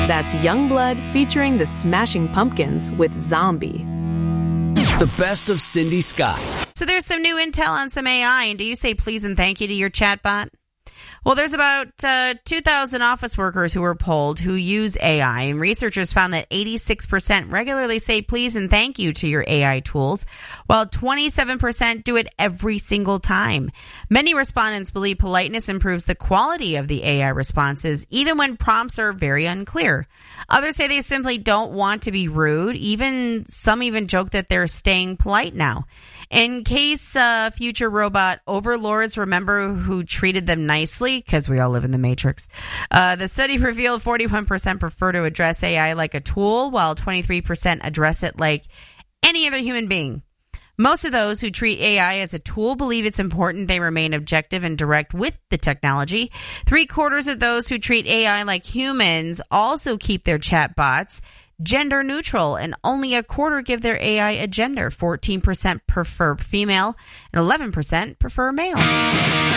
That's Youngblood featuring the Smashing Pumpkins with Zombie. The best of Cindy Scott. So there's some new intel on some AI, and do you say please and thank you to your chatbot? Well, there's about 2,000 office workers who were polled who use AI, and researchers found that 86% regularly say please and thank you to your AI tools, while 27% do it every single time. Many respondents believe politeness improves the quality of the AI responses, even when prompts are very unclear. Others say they simply don't want to be rude. Some even joke that they're staying polite now. In case future robot overlords remember who treated them nicely, because we all live in the Matrix, the study revealed 41% prefer to address AI like a tool, while 23% address it like any other human being. Most of those who treat AI as a tool believe it's important they remain objective and direct with the technology. 3/4 of those who treat AI like humans also keep their chatbots gender neutral, and only 1/4 give their AI a gender. 14% prefer female and 11% prefer male.